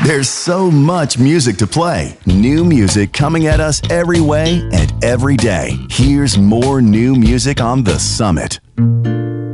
There's so much music to play. New music coming at us every way and every day. Here's more new music on The Summit.